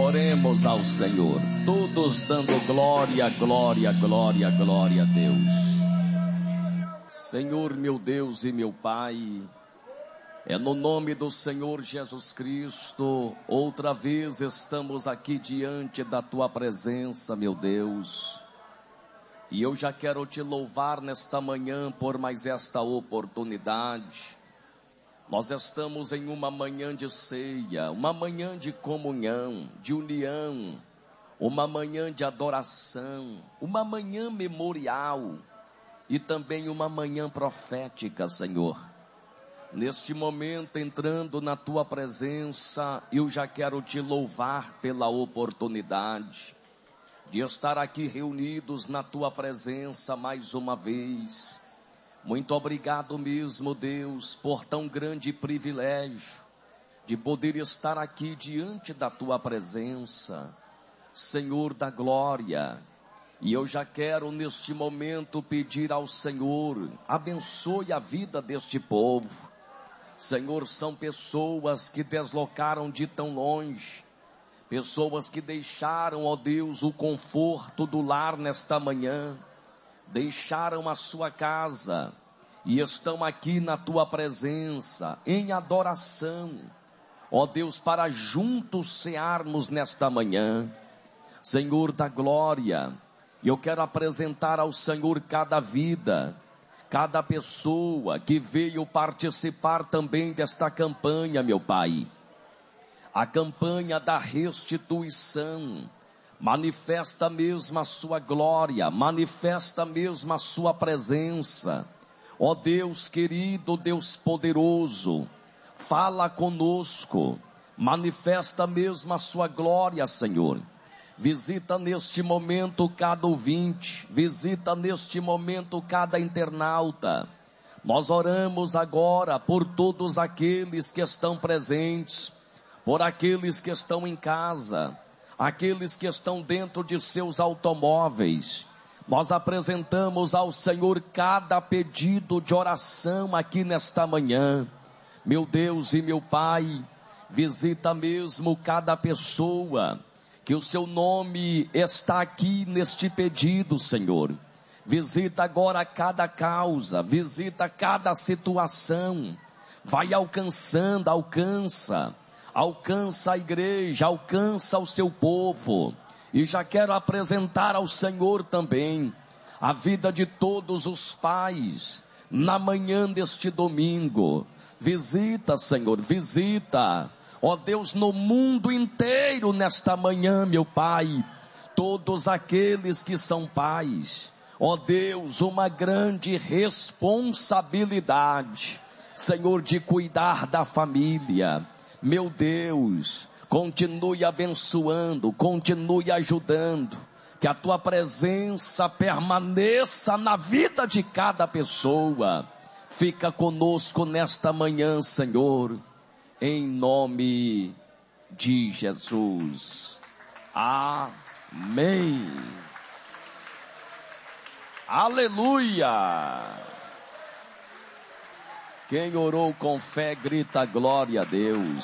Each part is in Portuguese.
Oremos ao Senhor, todos dando glória, glória, glória, glória a Deus. Senhor, meu Deus e meu Pai, é no nome do Senhor Jesus Cristo, outra vez estamos aqui diante da Tua presença, meu Deus. E eu já quero Te louvar nesta manhã por mais esta oportunidade. Nós estamos em uma manhã de ceia, uma manhã de comunhão, de união, uma manhã de adoração, uma manhã memorial e também uma manhã profética, Senhor. Neste momento, entrando na Tua presença, eu já quero Te louvar pela oportunidade de estar aqui reunidos na Tua presença mais uma vez. Muito obrigado mesmo, Deus, por tão grande privilégio de poder estar aqui diante da Tua presença, Senhor da glória. E eu já quero neste momento pedir ao Senhor, abençoe a vida deste povo. Senhor, são pessoas que deslocaram de tão longe, pessoas que deixaram, ó Deus, o conforto do lar nesta manhã, deixaram a sua casa e estão aqui na Tua presença, em adoração, ó Deus, para juntos cearmos nesta manhã, Senhor da glória. E eu quero apresentar ao Senhor cada vida, cada pessoa que veio participar também desta campanha, meu Pai, a campanha da restituição. Manifesta mesmo a Sua glória, manifesta mesmo a Sua presença. Ó Deus querido, Deus poderoso, fala conosco, manifesta mesmo a Sua glória, Senhor. Visita neste momento cada ouvinte, visita neste momento cada internauta. Nós oramos agora por todos aqueles que estão presentes, por aqueles que estão em casa, aqueles que estão dentro de seus automóveis. Nós apresentamos ao Senhor cada pedido de oração aqui nesta manhã. Meu Deus e meu Pai, visita mesmo cada pessoa, que o Seu nome está aqui neste pedido, Senhor. Visita agora cada causa, visita cada situação, vai alcançando, alcança a igreja, alcança o Seu povo. E já quero apresentar ao Senhor também a vida de todos os pais, na manhã deste domingo. Visita, Senhor, visita, ó Deus, no mundo inteiro nesta manhã, meu Pai, todos aqueles que são pais, ó Deus, uma grande responsabilidade, Senhor, de cuidar da família. Meu Deus, continue abençoando, continue ajudando, que a Tua presença permaneça na vida de cada pessoa. Fica conosco nesta manhã, Senhor, em nome de Jesus. Amém. Aleluia. Quem orou com fé, grita glória a Deus.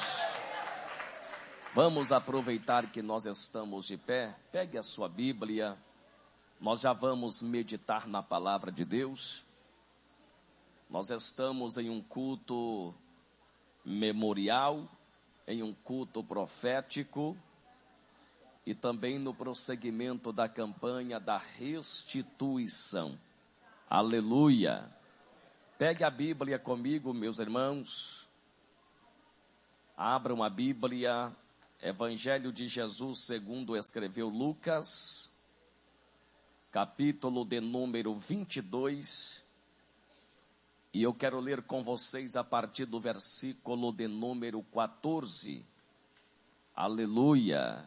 Vamos aproveitar que nós estamos de pé. Pegue a sua Bíblia. Nós já vamos meditar na palavra de Deus. Nós estamos em um culto memorial, em um culto profético e também no prosseguimento da campanha da restituição. Aleluia. Pegue a Bíblia comigo, meus irmãos. Abram a Bíblia, Evangelho de Jesus segundo escreveu Lucas, capítulo de número 22. E eu quero ler com vocês a partir do versículo de número 14. Aleluia.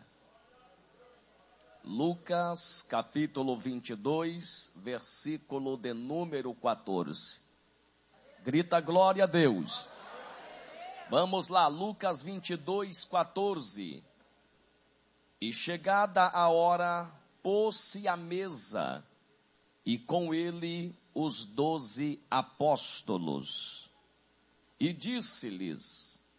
Lucas, capítulo 22, versículo de número 14. Grita glória a Deus. Vamos lá, Lucas 22, 14. E chegada a hora, pôs-se à mesa, e com ele os 12 apóstolos. E disse-lhes: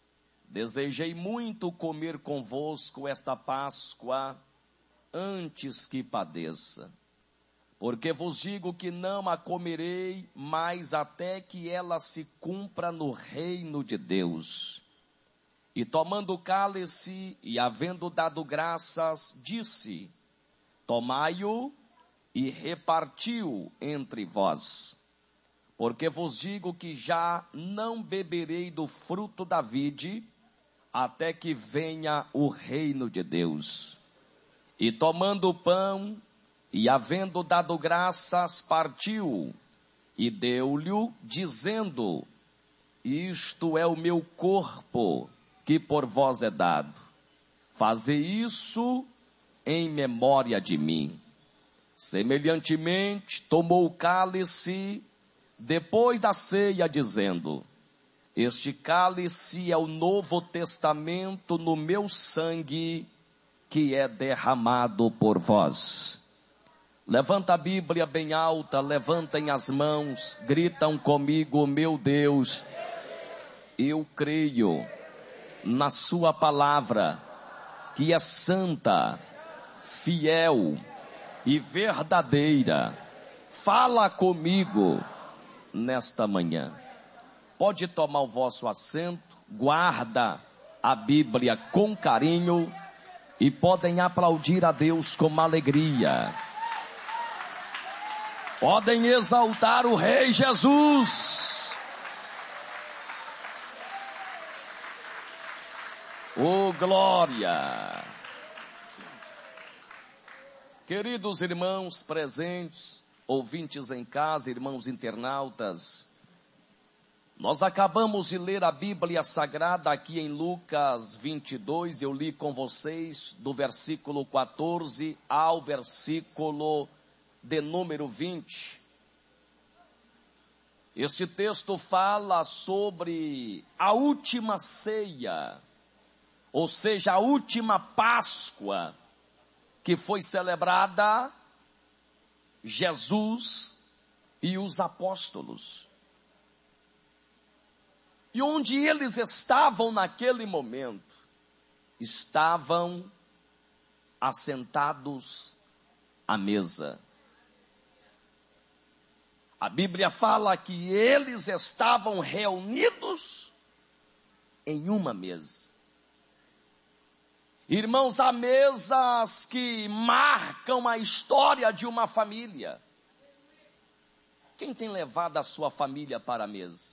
Desejei muito comer convosco esta Páscoa antes que padeça. Porque vos digo que não a comerei, mas até que ela se cumpra no reino de Deus. E tomando o cálice, e havendo dado graças, disse: tomai-o e repartiu entre vós. Porque vos digo que já não beberei do fruto da vide, até que venha o reino de Deus. E tomando o pão, e havendo dado graças, partiu, e deu-lhe, dizendo: isto é o meu corpo, que por vós é dado. Fazei isso em memória de mim. Semelhantemente, tomou o cálice, depois da ceia, dizendo: este cálice é o novo testamento no meu sangue, que é derramado por vós. Levanta a Bíblia bem alta, levantem as mãos, gritam comigo: meu Deus, eu creio na sua palavra, que é santa, fiel e verdadeira. Fala comigo nesta manhã. Pode tomar o vosso assento, guarda a Bíblia com carinho e podem aplaudir a Deus com alegria. Podem exaltar o Rei Jesus. Oh, glória! Queridos irmãos presentes, ouvintes em casa, irmãos internautas, nós acabamos de ler a Bíblia Sagrada aqui em Lucas 22, eu li com vocês do versículo 14 ao versículo de número 20. Este texto fala sobre a última ceia, ou seja, a última Páscoa que foi celebrada Jesus e os apóstolos. E onde eles estavam naquele momento, estavam assentados à mesa. A Bíblia fala que eles estavam reunidos em uma mesa. Irmãos, há mesas que marcam a história de uma família. Quem tem levado a sua família para a mesa?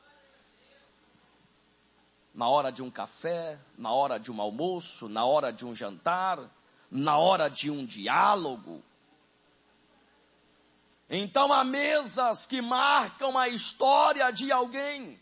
Na hora de um café, na hora de um almoço, na hora de um jantar, na hora de um diálogo. Então há mesas que marcam a história de alguém.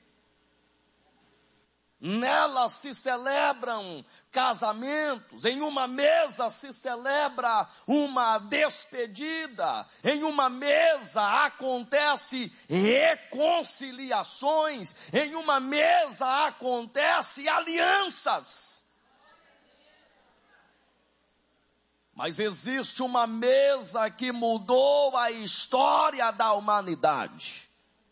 Nelas se celebram casamentos, em uma mesa se celebra uma despedida, em uma mesa acontece reconciliações, em uma mesa acontece alianças. Mas existe uma mesa que mudou a história da humanidade.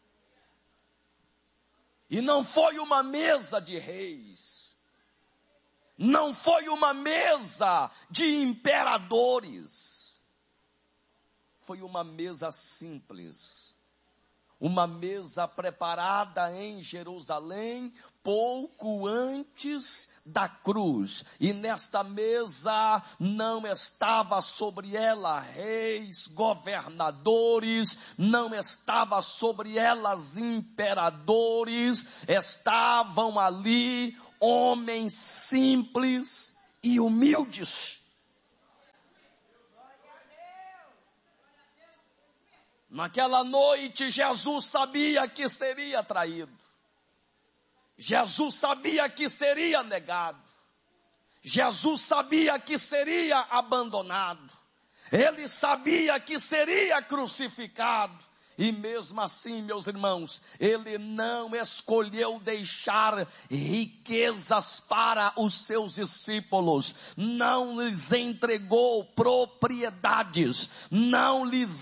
E não foi uma mesa de reis, não foi uma mesa de imperadores, foi uma mesa simples, uma mesa preparada em Jerusalém, pouco antes da cruz. E nesta mesa não estava sobre ela reis, governadores, não estava sobre elas imperadores, estavam ali homens simples e humildes. Naquela noite, Jesus sabia que seria traído. Jesus sabia que seria negado. Jesus sabia que seria abandonado. Ele sabia que seria crucificado. E mesmo assim, meus irmãos, ele não escolheu deixar riquezas para os seus discípulos. Não lhes entregou propriedades. Não lhes